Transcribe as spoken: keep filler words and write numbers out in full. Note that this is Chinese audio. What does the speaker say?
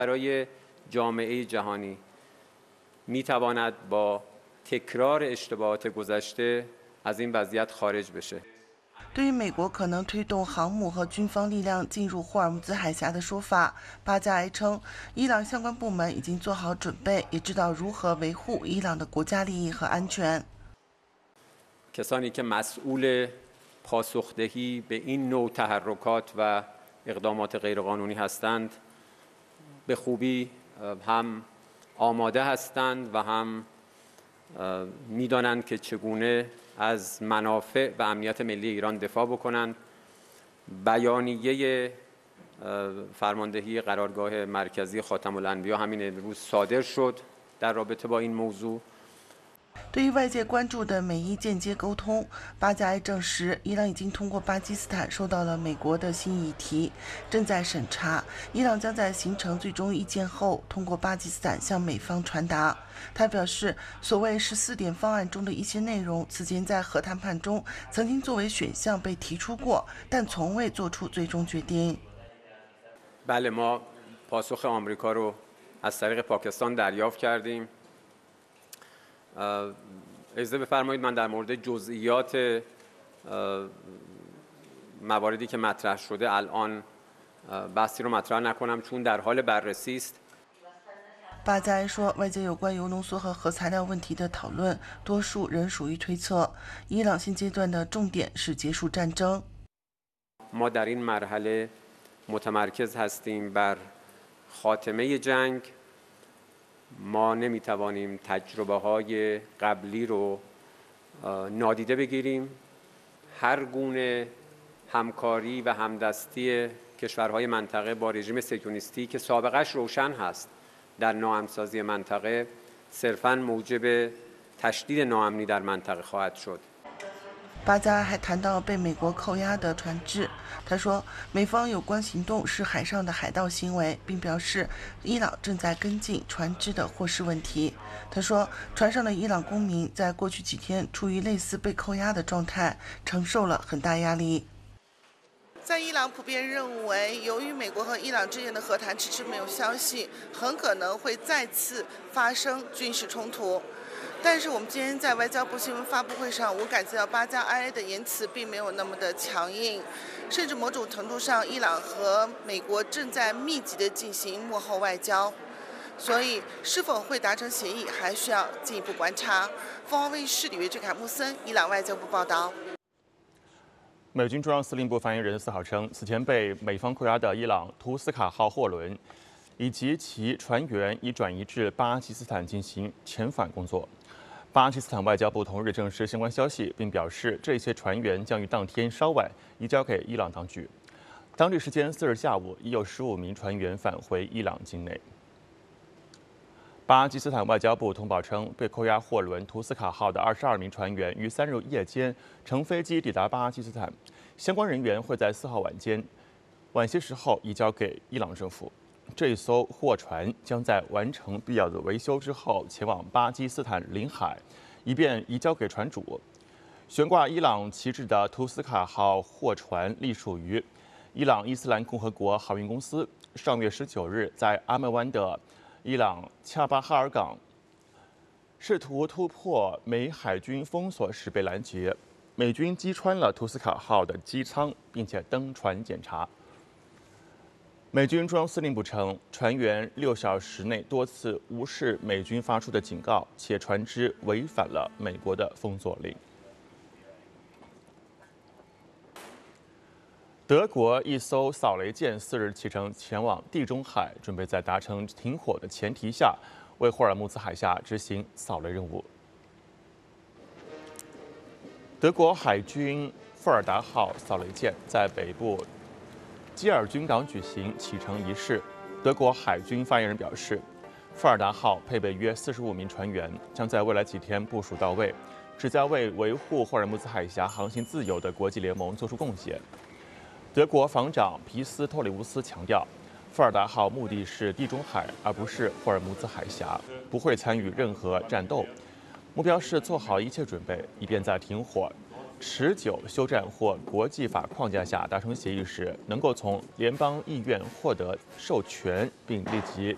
برای جامعه جهانی میتواند با تکرار اشتباهات گذشته از این وضعیت خارج بشه。 对于美国可能推动航母和军方力量进入霍尔木兹海峡的说法，巴加埃称，伊朗相关部门已经做好准备，也知道如何维护伊朗的国家利益和安全。 کسانی که مسئول پاسخدهی به این نوع تحرکات و اقدامات غیرقانونی هستند به خوبی هم آماده هستند و هم میدانند که چگونه از منافع و امنیت ملی ایران دفاع بکنند. بیانیه فرماندهی قرارگاه مرکزی خاتم الانبیا همین امروز صادر شد در رابطه با این موضوع。 对于外界关注的美伊间接沟通，巴加埃证实，伊朗已经通过巴基斯坦收到了美国的新议题，正在审查。伊朗将在形成最终意见后，通过巴基斯坦向美方传达。他表示，所谓十四点方案中的一些内容，此前在核谈判中曾经作为选项被提出过，但从未做出最终决定。 بله ما پاسخ آمریکا رو از طریق پاکستان دریافت کردیم. اجازه بفرمایید من در مورد جزئیات مواردی که مطرح شده الان بحثی رو مطرح نکنم چون در حال بررسی است. 巴加埃说，外界有关铀浓缩和核材料问题的讨论，多数仍属于推测。伊朗现阶段的重点是结束战争。 ما در این مرحله متمرکز هستیم بر خاتمه جنگ. ما نمیتوانیم تجربه های قبلی رو نادیده بگیریم. هر گونه همکاری و همدستی کشورهای منطقه با رژیم صهیونیستی که سابقش روشن هست در ناامن‌سازی منطقه صرفاً موجب تشدید ناامنی در منطقه خواهد شد. 巴加还谈到被美国扣押的船只，他说，美方有关行动是海上的海盗行为，并表示伊朗正在跟进船只的获释问题。他说，船上的伊朗公民在过去几天处于类似被扣押的状态，承受了很大压力。在伊朗普遍认为，由于美国和伊朗之间的和谈迟迟没有消息，很可能会再次发生军事冲突。但是我们今天在外交部新闻发布会上，我感觉到巴加埃的言辞并没有那么的强硬，甚至某种程度上，伊朗和美国正在密集的进行幕后外交，所以是否会达成协议，还需要进一步观察。凤凰卫视李维志、凯穆森，伊朗外交部报道。 美军中央司令部发言人四号称，此前被美方扣押的伊朗图斯卡号货轮以及其船员已转移至巴基斯坦进行遣返工作。巴基斯坦外交部同日证实相关消息，并表示这些船员将于当天稍晚移交给伊朗当局。当地时间四日下午，已有十五名船员返回伊朗境内。巴基斯坦外交部通报称，被扣押货轮图斯卡号的二十二名船员于三日夜间乘飞机抵达巴基斯坦，相关人员会在四号晚间晚些时候移交给伊朗政府。这一艘货船将在完成必要的维修之后前往巴基斯坦领海，以便移交给船主。悬挂伊朗旗帜的图斯卡号货船隶属于伊朗伊斯兰共和国航运公司。上月十九日，在阿曼湾的伊朗恰巴哈尔港试图突破美海军封锁时被拦截，美军击穿了图斯卡号的机舱，并且登船检查。美军中央司令部称，船员六小时内多次无视美军发出的警告，且船只违反了美国的封锁令。德国一艘扫雷舰四日启程前往地中海，准备在达成停火的前提下，为霍尔木兹海峡执行扫雷任务。德国海军富尔达号扫雷舰在北部基尔军港举行启程仪式。德国海军发言人表示，富尔达号配备约四十五名船员，将在未来几天部署到位，旨在为维护霍尔木兹海峡航行自由的国际联盟做出贡献。德国防长皮斯托里乌斯强调，富尔达号目的是地中海，而不是霍尔木兹海峡，不会参与任何战斗，目标是做好一切准备，以便在停火、持久休战或国际法框架下达成协议时，能够从联邦议院获得授权，并立即